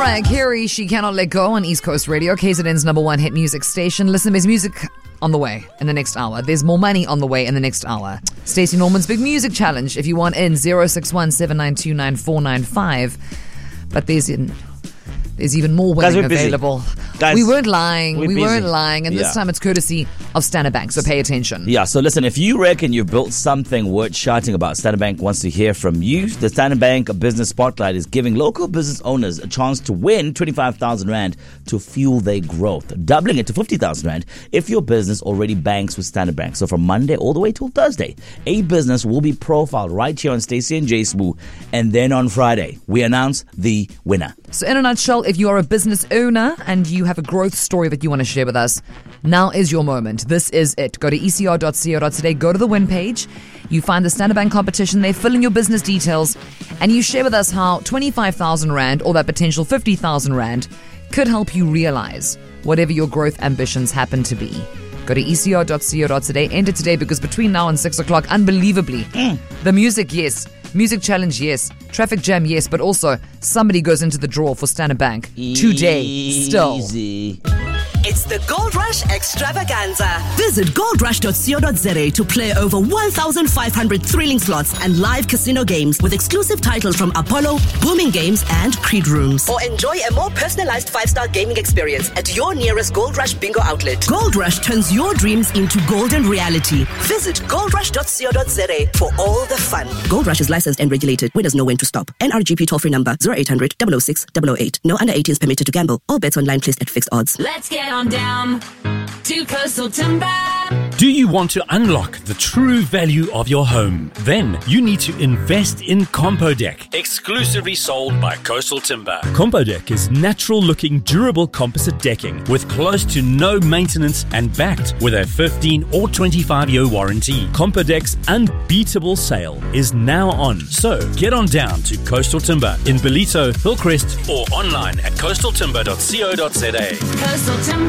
Mariah Carey, She Cannot Let Go on East Coast Radio, KZN's number one hit music station. Listen, there's music on the way in the next hour. There's more money on the way in the next hour. Stacey Norman's Big Music Challenge. If you want in, 061-792-9495. But there's even more winning available. Guys, we weren't lying. we're We busy. weren't lying. And this time it's courtesy of Standard Bank. So pay attention. Yeah, so listen, if you reckon you've built something worth shouting about, Standard Bank wants to hear from you. The Standard Bank Business Spotlight is giving local business owners a chance to win 25,000 Rand to fuel their growth, doubling it to 50,000 Rand if your business already banks with Standard Bank. So from Monday all the way till Thursday, a business will be profiled right here on Stacey and Jay Smooth. And then on Friday, we announce the winner. So in a nutshell, if you are a business owner and you have a growth story that you want to share with us, now is your moment. This is it. Go to ecr.co.za, go to the win page. You find the Standard Bank competition there, fill in your business details, and you share with us how 25,000 Rand or that potential 50,000 Rand could help you realize whatever your growth ambitions happen to be. Go to ecr.co.za, enter today, because between now and 6 o'clock, unbelievably, the music, yes. Music challenge, yes. Traffic jam, yes. But also, somebody goes into the draw for Standard Bank today. Still. Easy. It's the Gold Rush Extravaganza. Visit goldrush.co.za to play over 1,500 thrilling slots and live casino games with exclusive titles from Apollo, Booming Games, and Creed Rooms. Or enjoy a more personalized 5-star gaming experience at your nearest Gold Rush bingo outlet. Gold Rush turns your dreams into golden reality. Visit goldrush.co.za for all the fun. Gold Rush is licensed and regulated. Winners know when to stop. NRGP toll-free number 0800 006 008. No under 18s permitted to gamble. All bets online placed at fixed odds. Let's get on down to Coastal Timber. Do you want to unlock the true value of your home? Then you need to invest in Compodeck, exclusively sold by Coastal Timber. Compodeck is natural-looking, durable composite decking with close to no maintenance and backed with a 15 or 25-year warranty. Compodeck's unbeatable sale is now on. So get on down to Coastal Timber in Bellito, Hillcrest, or online at coastaltimber.co.za. Coastal Timber.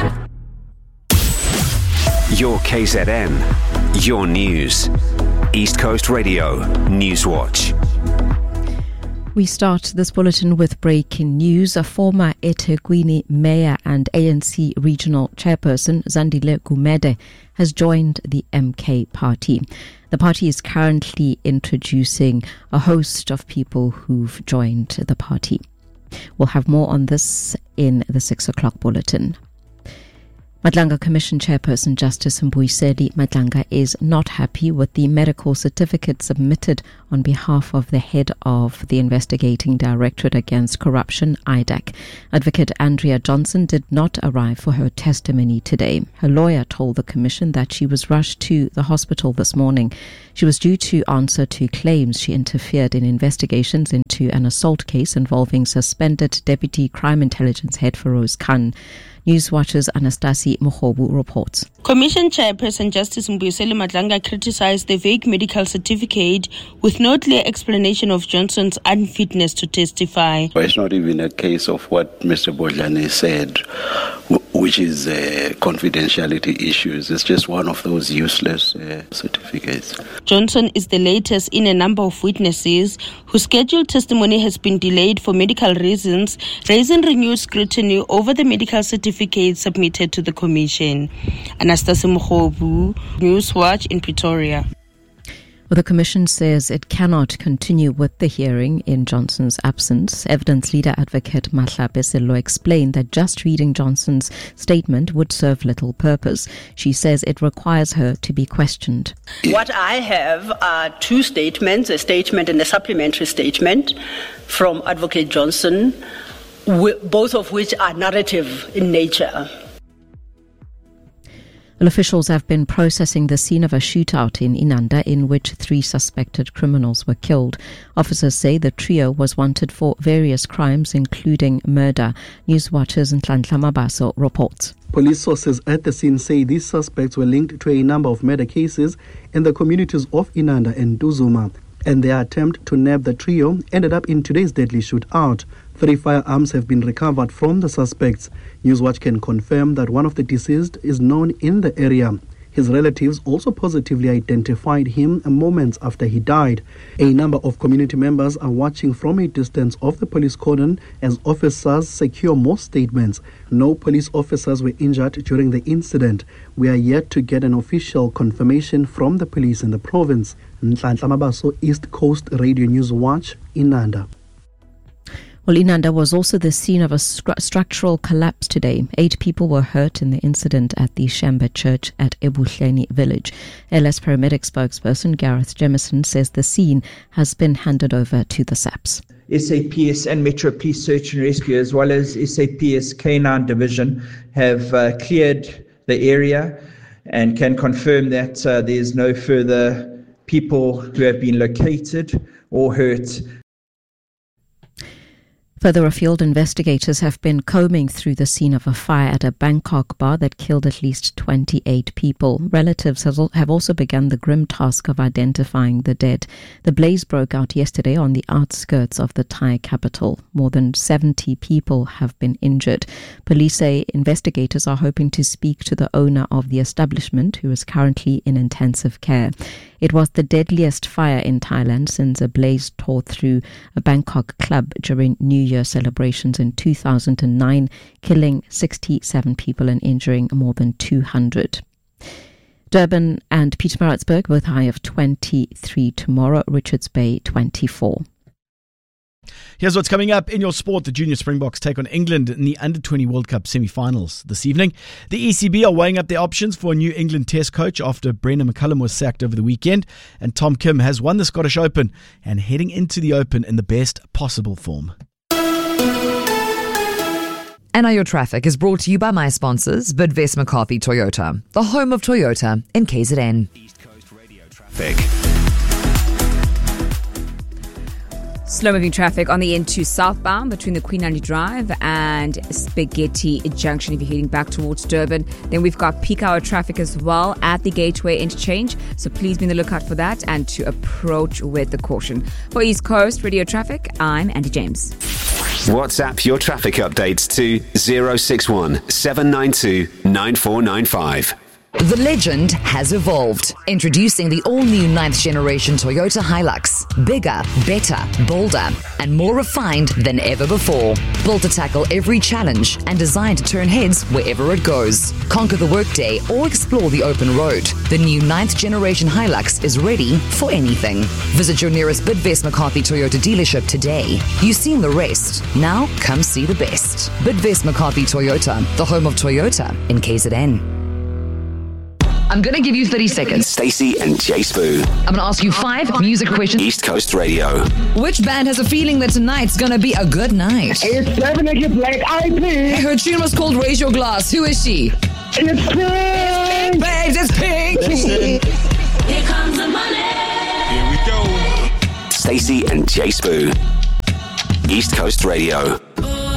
Your KZN, your news. East Coast Radio, Newswatch. We start this bulletin with breaking news. A former eThekwini mayor and ANC regional chairperson, Zandile Gumede, has joined the MK party. The party is currently introducing a host of people who've joined the party. We'll have more on this in the 6 o'clock bulletin. Madlanga Commission Chairperson Justice Mbuyiseli Madlanga is not happy with the medical certificate submitted on behalf of the head of the Investigating Directorate Against Corruption, IDAC. Advocate Andrea Johnson did not arrive for her testimony today. Her lawyer told the Commission that she was rushed to the hospital this morning. She was due to answer to claims she interfered in investigations into an assault case involving suspended Deputy Crime Intelligence Head Feroz Khan. Newswatch's Anastasi Mokhobu reports. Commission Chairperson Justice Mbuyiseli Madlanga criticized the vague medical certificate with no clear explanation of Johnson's unfitness to testify. It's not even a case of what Mr. Bojani said, which is confidentiality issues. It's just one of those useless certificates. Johnson is the latest in a number of witnesses whose scheduled testimony has been delayed for medical reasons, raising renewed scrutiny over the medical certificate submitted to the Commission. Anastasia Mokhobu, Newswatch in Pretoria. Well, the Commission says it cannot continue with the hearing in Johnson's absence. Evidence leader advocate Mahla Besello explained that just reading Johnson's statement would serve little purpose. She says it requires her to be questioned. What I have are two statements, a statement and a supplementary statement from Advocate Johnson, both of which are narrative in nature. Well, officials have been processing the scene of a shootout in Inanda in which 3 suspected criminals were killed. Officers say the trio was wanted for various crimes, including murder. Newswatch's Nhlanhla Mabaso reports. Police sources at the scene say these suspects were linked to a number of murder cases in the communities of Inanda and Duzuma, and their attempt to nab the trio ended up in today's deadly shootout. 3 firearms have been recovered from the suspects. Newswatch can confirm that one of the deceased is known in the area. His relatives also positively identified him moments after he died. A number of community members are watching from a distance of the police cordon as officers secure more statements. No police officers were injured during the incident. We are yet to get an official confirmation from the police in the province. Nhlanhla Mabaso, East Coast Radio News Watch, Inanda. Well, Inanda was also the scene of a structural collapse today. 8 people were hurt in the incident at the Shembe Church at Ebuhleni village. LS paramedic spokesperson Gareth Jemison says the scene has been handed over to the SAPS. SAPS and Metro Police Search and Rescue, as well as SAPS K9 Division, have cleared the area and can confirm that there's no further people who have been located or hurt. Further afield, investigators have been combing through the scene of a fire at a Bangkok bar that killed at least 28 people. Relatives have also begun the grim task of identifying the dead. The blaze broke out yesterday on the outskirts of the Thai capital. More than 70 people have been injured. Police say investigators are hoping to speak to the owner of the establishment, who is currently in intensive care. It was the deadliest fire in Thailand since a blaze tore through a Bangkok club during New Year celebrations in 2009, killing 67 people and injuring more than 200. Durban and Pietermaritzburg both high of 23 tomorrow, Richards Bay 24. Here's what's coming up in your sport. The Junior Springboks take on England in the Under-20 World Cup semi-finals this evening. The ECB are weighing up their options for a new England Test coach after Brendan McCullum was sacked over the weekend. And Tom Kim has won the Scottish Open and heading into the Open in the best possible form. And now your traffic is brought to you by my sponsors, Bidvest McCarthy Toyota, the home of Toyota in KZN. East Coast Radio Traffic. Slow-moving traffic on the N2 southbound between the Queen Anne Drive and Spaghetti Junction if you're heading back towards Durban. Then we've got peak hour traffic as well at the Gateway interchange, so please be on the lookout for that and to approach with the caution. For East Coast Radio Traffic, I'm Andy James. WhatsApp your traffic updates to 061 792 9495. The legend has evolved. Introducing the all-new 9th generation Toyota Hilux. Bigger, better, bolder, and more refined than ever before. Built to tackle every challenge and designed to turn heads wherever it goes. Conquer the workday or explore the open road. The new 9th generation Hilux is ready for anything. Visit your nearest Bidvest McCarthy Toyota dealership today. You've seen the rest. Now come see the best. Bidvest McCarthy Toyota, the home of Toyota in KZN. I'm going to give you 30 seconds. Stacey and Jay Spoo. I'm going to ask you 5 music questions. East Coast Radio. Which band has a feeling that tonight's going to be a good night? It's definitely Black Eyed Peas. Her tune was called Raise Your Glass. Who is she? It's Pink. Babes, it's Pink. Here comes the money. Here we go. Stacey and Jay Spoo. East Coast Radio.